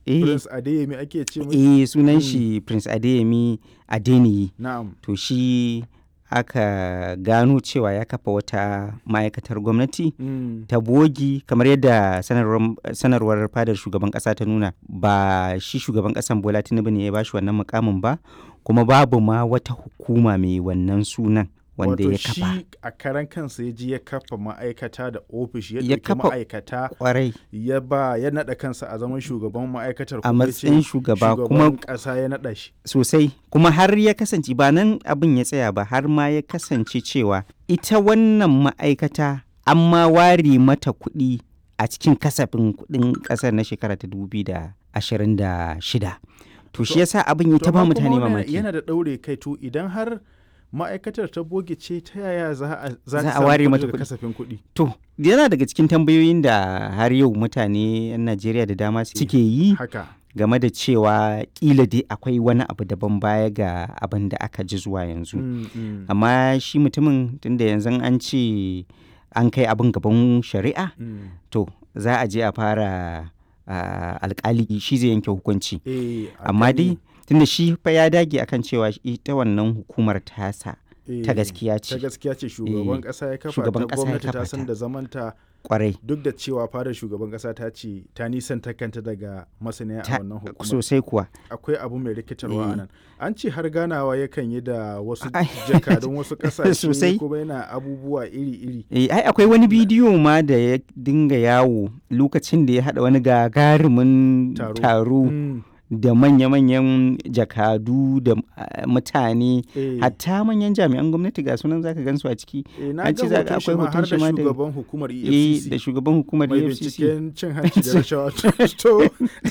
Prince Adeyemi ake ce mai? Sunan shi Prince Adeyemi Adeniyi. Na'am. To shi aka gano cewa ya kafa wata ma'aikatar gwamnati ta bogi kamar yadda sanarwar fadar shugaban kasa ta nuna. Ba shi shugaban kasan Bola Tinubu ne ya bashi wannan mukamin ba, kuma babu ma wata hukuma mai wannan sunan wanda ya kafa. Wato shi a karan kansa ya ji ya kafa ma'aikata da ofishi, ya ɗauki ma'aikata kwarai, ya naɗa kansa a zaman shugaban ma'aikatar, a matsayin shugaba, kuma ƙasa ya naɗa shi sosai. Kuma har ya kasance ba nan abin ya tsaya ba, har ma ya kasance cewa ita wannan ma'aikata an ma ware mata kuɗi a cikin kasafin kuɗin ƙasar na shekara ta 2026. To shi yasa abin ya ta ba mutane mamaki. Yana da ɗaure kai, to idan har ma'aikatar ta boge ce, ta yaya za a ware mata kasafin kuɗi? To yana daga cikin tambayoyin da har yau mutane 'yan Najeriya da dama suke yi game da cewa kila dai akwai wani abu daban baya ga abin da aka ji zuwa yanzu. Amma shi mutumin tunda yanzu an ce an kai abin gaban shari'a, to za a je a fara alkali shi zai yanke hukunci. Amma dai tunda shi fa ya dage akan cewa ita wannan hukumar tasa ta gaskiya ce. Ta gaskiya ce, shugaban kasa ya kafa ta, gwamnati ta san da zamanta kwarai. Duk da cewa fadar shugaban kasa ta ce ta nisanta kanta daga masaniya a wannan hukumar. Sosai kuwa. Akwai abu mai rikitarwa a nan. An ce har ganawa yakan yi da wasu jakadun wasu kasashe, kuma yana abubuwa iri-iri. Ai akwai wani bidiyo ma da ya dinga yawo lokacin da ya haɗa wani gagarumin taro da manya-manyan jakadu da mutane, hatta manyan jami'an gwamnati ga sunan zaka gansu a ciki. An ce zaka akwai hoton shi ma da shugaban hukumar EFCC, da shugaban hukumar EFCC mai binciken cin hanci da rashawa. To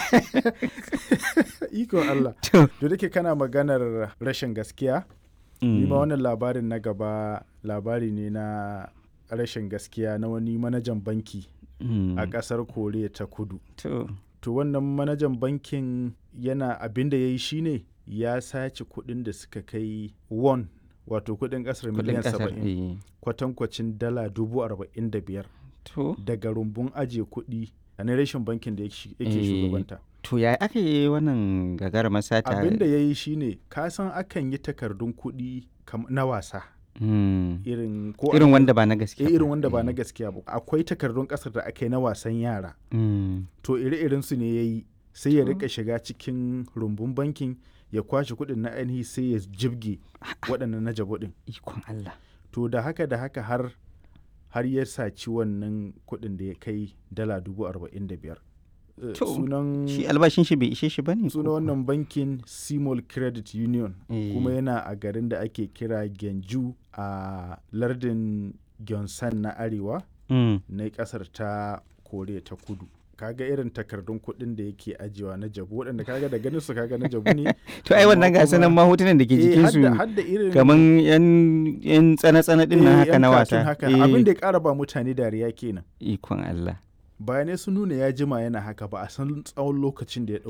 iko Allah. To dake kana maganar rashin gaskiya, ni ma wannan labarin na gaba labari ne na rashin gaskiya na wani manajan banki a ƙasar Koriya ta Kudu. To wannan manajan bankin yana abin da ya yi shine ya sace kuɗin da suka kai won, wato kuɗin ƙasar miliyan 70, kwatankwacin dala 45,000 daga rumbun ajiye kuɗi a na rashin bankin da yake shugabanta. To ya aka yi wannan gagarumar sata? Abin da ya yi shine, ka san akan yi takardun kuɗi na wasa. Irin wanda ba na gaskiya irin wanda ba na gaskiya ba. Akwai takardun kasar da aka yi na wasan yara, to ire-iren su ne ya yi, sai ya rika shiga cikin rumbun bankin ya kwashe kuɗin na ainihi, sai ya jibge waɗannan na jabo ɗin. Ikon Allah. To da haka har ya saci wannan kuɗin da ya kai dala 45,000. Sunan shi albashin shi bai ishe shi bane. Sunan wannan bankin Simol Credit Union, kuma yana a garin da ake kira Genju a lardin Gyeonsan na arewa na kasar ta Koriya ta Kudu. Kaga irin takardun kuɗin da yake ajiyewa na jabu, waɗanda kaga da ganin su kaga na jabu ne. To ai wannan ga sanan ma hotunan da ke jikin su kaman yan tsana-tsana din nan haka na wasa. Abin da ya ƙara ba mutane dariya kenan. Ikon Allah. Bayanai sun nuna ya jima yana haka, ba a san tsawon lokacin da ya